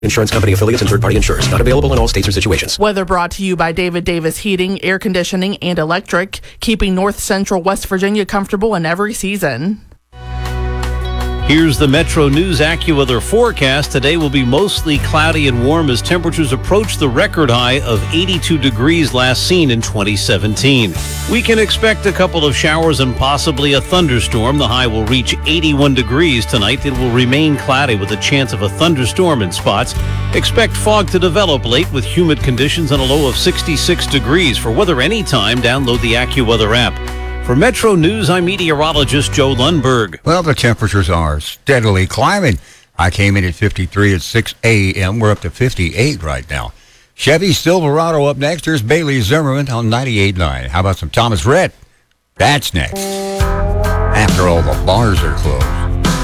Insurance company affiliates and third-party insurers. Not available in all states or situations. Weather brought to you by David Davis Heating, Air Conditioning, and Electric, keeping North Central West Virginia comfortable in every season. Here's the Metro News AccuWeather forecast. Today will be mostly cloudy and warm as temperatures approach the record high of 82 degrees last seen in 2017. We can expect a couple of showers and possibly a thunderstorm. The high will reach 81 degrees tonight. It will remain cloudy with a chance of a thunderstorm in spots. Expect fog to develop late with humid conditions and a low of 66 degrees. For weather anytime, download the AccuWeather app. For Metro News, I'm meteorologist Joe Lundberg. Well, the temperatures are steadily climbing. I came in at 53 at 6 a.m. We're up to 58 right now. Chevy Silverado up next. There's Bailey Zimmerman on 98.9. How about some Thomas Rhett? That's next. After all the bars are closed.